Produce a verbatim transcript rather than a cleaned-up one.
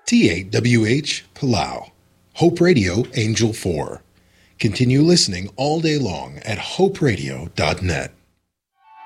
T eight W H Palau. Hope Radio Angel four. Continue listening all day long at hope radio dot net.